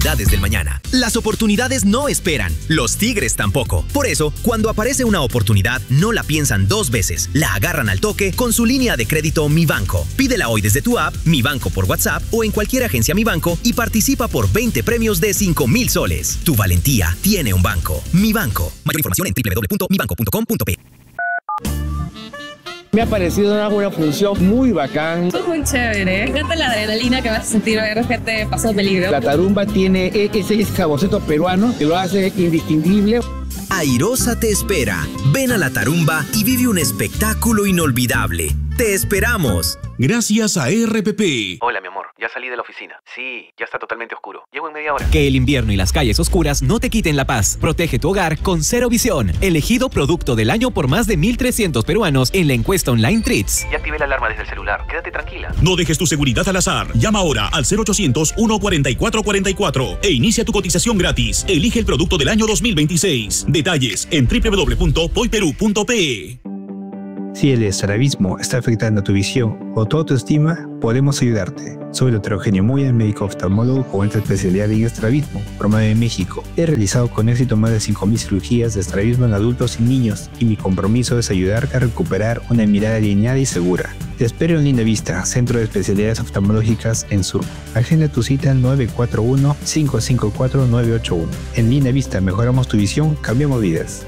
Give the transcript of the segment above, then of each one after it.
Del mañana. Las oportunidades no esperan, los tigres tampoco. Por eso, cuando aparece una oportunidad, no la piensan dos veces, la agarran al toque con su línea de crédito Mi Banco. Pídela hoy desde tu app, Mi Banco por WhatsApp o en cualquier agencia Mi Banco y participa por 20 premios de 5,000 soles. Tu valentía tiene un banco. Mi Banco. Mayor información en www.mibanco.com.pe. Me ha parecido una función muy bacán. Es muy chévere. Me encanta la adrenalina que vas a sentir ver gente pasando peligro. La tarumba tiene ese saborcito peruano que lo hace indistinguible. Airosa te espera. Ven a la tarumba y vive un espectáculo inolvidable. ¡Te esperamos! Gracias a RPP. Hola, mi amor. Ya salí de la oficina. Sí, ya está totalmente oscuro. Llego en media hora. Que el invierno y las calles oscuras no te quiten la paz. Protege tu hogar con Cero Visión. Elegido producto del año por más de 1,300 peruanos en la encuesta online Treats. Ya activé la alarma desde el celular. Quédate tranquila. No dejes tu seguridad al azar. Llama ahora al 0800-144-44 e inicia tu cotización gratis. Elige el producto del año 2026. Detalles en www.poiperú.pe. Si el estrabismo está afectando tu visión o tu autoestima, podemos ayudarte. Soy el Dr. Eugenio Moya, médico oftalmólogo con alta especialidad en estrabismo, promueve en México. He realizado con éxito más de 5,000 cirugías de estrabismo en adultos y niños y mi compromiso es ayudarte a recuperar una mirada alineada y segura. Te espero en Linda Vista, Centro de Especialidades Oftalmológicas en Sur. Agenda tu cita al 941-554-981. En Linda Vista mejoramos tu visión, cambiamos vidas.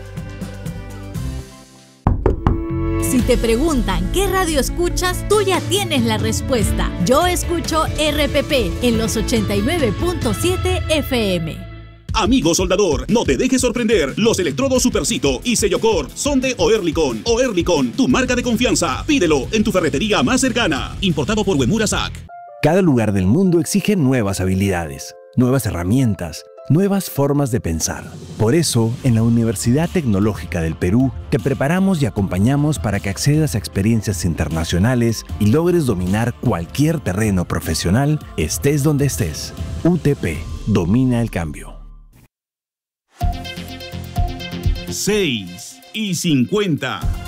Si te preguntan qué radio escuchas, tú ya tienes la respuesta. Yo escucho RPP en los 89.7 FM. Amigo soldador, no te dejes sorprender. Los electrodos Supercito y Sellocor son de Oerlikon. Oerlikon, tu marca de confianza. Pídelo en tu ferretería más cercana. Importado por Uemura SAC. Cada lugar del mundo exige nuevas habilidades, nuevas herramientas, nuevas formas de pensar. Por eso, en la Universidad Tecnológica del Perú, te preparamos y acompañamos para que accedas a experiencias internacionales y logres dominar cualquier terreno profesional, estés donde estés. UTP, domina el cambio. 6:50.